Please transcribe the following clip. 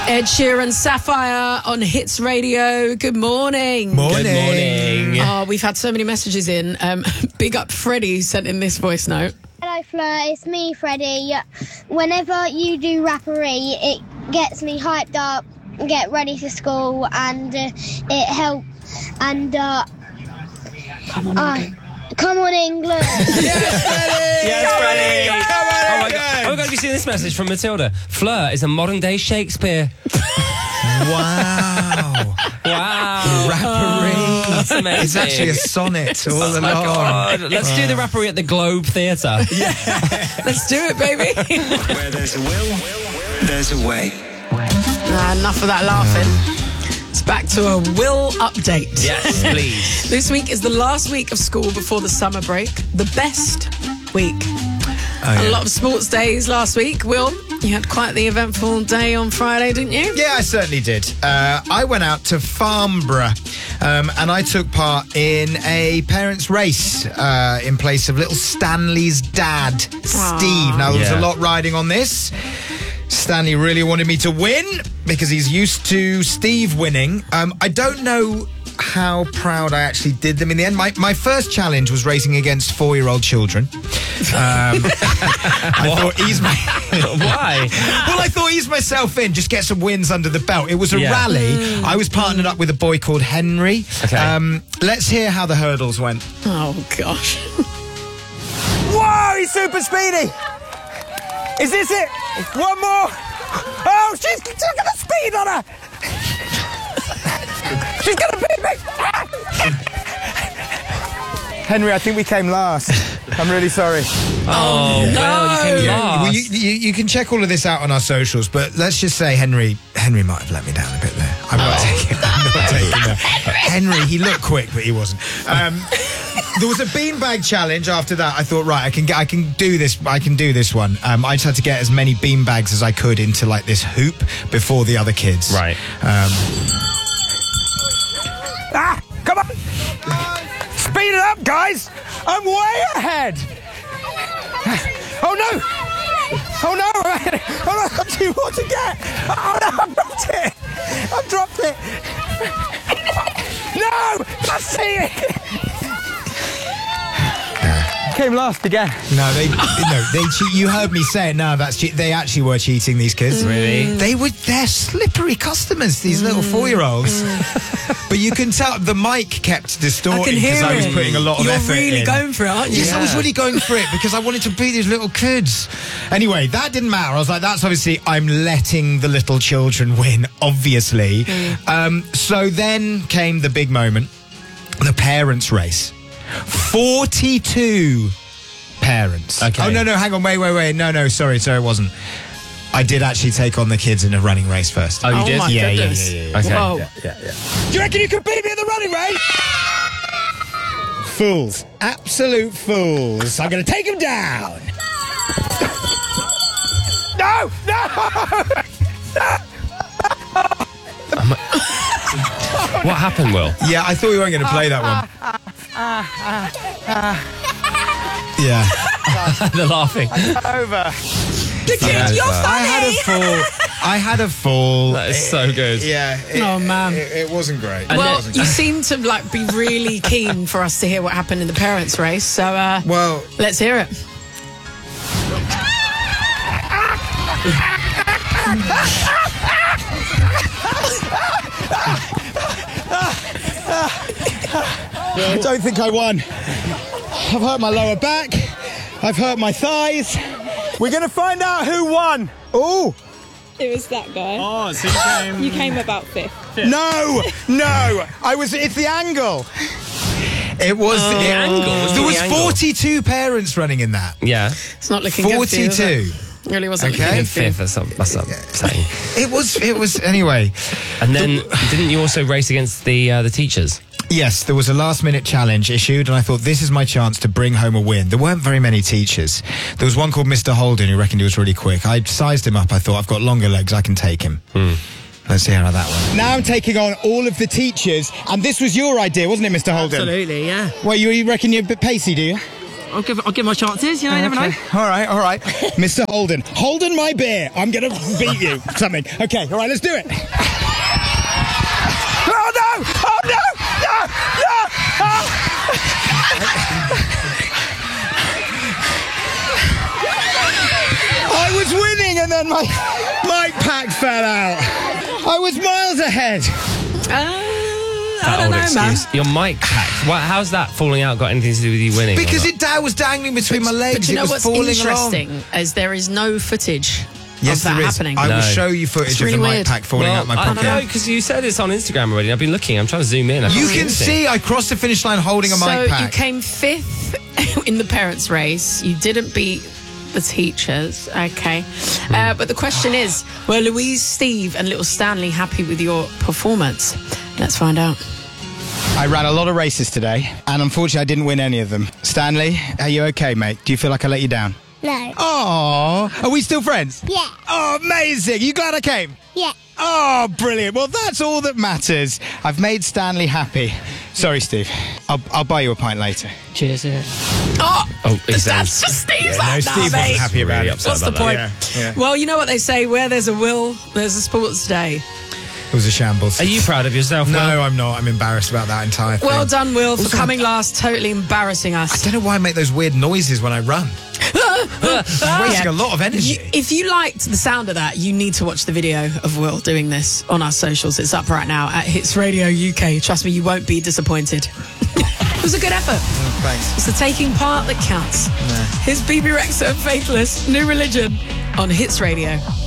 Ed Sheeran, Sapphire on Hits Radio. Good morning. Good morning. Oh, we've had so many messages in. Big up Freddie sent in this voice note. Hello, Fleur. It's me, Freddie. Whenever you do rappery, it gets me hyped up, get ready for school, and it helps. And come on, England. Yes, Freddie! Yes, Freddie! Come on, Oh my God. Have you seen this message from Matilda? Fleur is a modern-day Shakespeare. Wow. Wow. Rappery. That's amazing. It's actually a sonnet all Oh my along. God. Let's do the rappery at the Globe Theatre. Let's do it, baby. Where there's a will, there's a way. Enough of that laughing. It's back to a Will update. Yes, please. This week is the last week of school before the summer break. The best week. A lot of sports days last week. Will, you had quite the eventful day on Friday, didn't you? Yeah, I certainly did. I went out to Farnborough and I took part in a parents' race in place of little Stanley's dad, Steve. Now, there was a lot riding on this. Stanley really wanted me to win because he's used to Steve winning. I don't know how proud I actually did them in the end. My first challenge was racing against 4-year-old children. I thought ease my... Why? Well, I thought ease myself in, just get some wins under the belt. It was a rally. I was partnered up with a boy called Henry. Okay. Let's hear how the hurdles went. Oh, gosh. Whoa, he's super speedy. Is this it? One more. Oh, she's got the speed on her. She's going to beat me. Henry, I think we came last. I'm really sorry. Oh, well, you came last. Well, you can check all of this out on our socials, but let's just say Henry might have let me down a bit there. I'm not taking that. Henry, he looked quick, but he wasn't. There was a beanbag challenge after that. I thought, right, I can do this. I can do this one. I just had to get as many beanbags as I could into like this hoop before the other kids. Right. Come on. Speed it up, guys. I'm way ahead. Oh, no. Oh, no. Oh, no. I've got 2 more to get. Oh, no. I've dropped it. I've dropped it. No. I see it. Came last again. No, you heard me say it. No, they actually were cheating. These kids, Really? They're slippery customers. These little 4-year-olds. But you can tell the mic kept distorting because I was putting a lot of effort in. You're really going for it, aren't you? Yes, I was really going for it because I wanted to beat these little kids. Anyway, that didn't matter. I was like, that's obviously, I'm letting the little children win, obviously. So then came the big moment, the parents' race. 42 parents. Okay. Oh, no, hang on, wait. No, sorry, it wasn't. I did actually take on the kids in a running race first. Oh, you did? My goodness. Yeah. Okay. Whoa. Do you reckon you could beat me in the running race? Fools. Absolute fools. I'm going to take them down. No! What happened, Will? Yeah, I thought we weren't going to play that one. Yeah. They're laughing. Over. The kid, you're funny. I had a fall. That is so good. Yeah. Oh, man. It wasn't great. Well, you seem to be really keen for us to hear what happened in the parents' race, so Well, let's hear it. I don't think I won. I've hurt my lower back. I've hurt my thighs. We're going to find out who won. Oh. It was that guy. Oh, so You came about 5th. No. It's the angle. it was the angle. There was 42 parents running in that. Yeah. It's not looking good for you, is 42. it? Really wasn't Okay. looking In good for you. 5th, that's what I'm saying. It was anyway. And then, didn't you also race against the teachers? Yes, there was a last-minute challenge issued, and I thought, this is my chance to bring home a win. There weren't very many teachers. There was one called Mr. Holden who reckoned he was really quick. I sized him up. I thought, I've got longer legs. I can take him. Let's see how that went. Now I'm taking on all of the teachers, and this was your idea, wasn't it, Mr. Holden? Absolutely, yeah. Well, you reckon you're a bit pacey, do you? I'll give my chances. You know, you never know. All right. Mr. Holden. Holden my beer. I'm going to beat you. Something. Okay, all right, let's do it. Oh, no! Oh, no! No! No! Oh. I was winning and then my pack fell out. I was miles ahead. I don't know, man. Your mic pack. How's that falling out got anything to do with you winning? Because it was dangling between my legs. But you know it was what's falling interesting along. is there is no footage Yes, of that there is. happening. I will show you footage It's of really the mic weird. pack falling out my pocket. I know, because you said it's on Instagram already. I've been looking. I'm trying to zoom in. You can see I crossed the finish line holding a mic So pack. you came 5th in the parents' race. You didn't beat the teachers. Okay. But the question is, were Louise, Steve and little Stanley happy with your performance? Let's find out. I ran a lot of races today, and unfortunately I didn't win any of them. Stanley, are you okay, mate? Do you feel like I let you down? No. Oh, are we still friends? Yeah. Oh, amazing. You glad I came? Yeah. Oh, brilliant. Well, that's all that matters. I've made Stanley happy. Sorry, Steve. I'll buy you a pint later. Cheers. Oh, he's that's just Steve's no, that. Steve Nah, wasn't mate. happy about Really it. upset What's the about point? Yeah. Well, you know what they say, where there's a will, there's a sports day. It was a shambles. Are you proud of yourself, Will? No, I'm not. I'm embarrassed about that entire thing. Well done, Will, for Also, coming last, totally embarrassing I us. don't know why I make those weird noises when I run. I'm wasting a lot of energy. If you liked the sound of that, you need to watch the video of Will doing this on our socials. It's up right now at Hits Radio UK. Trust me, you won't be disappointed. It was a good effort. Thanks. It's the taking part that counts. Here's BB Rexa and Faithless, New Religion on Hits Radio.